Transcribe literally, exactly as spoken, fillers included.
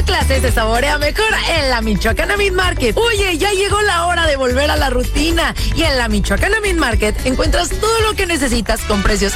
clase se saborea mejor en la Michoacana Meat Market. Oye, ya llegó la hora de volver a la rutina. Y en la Michoacana Meat Market encuentras todo lo que necesitas con precios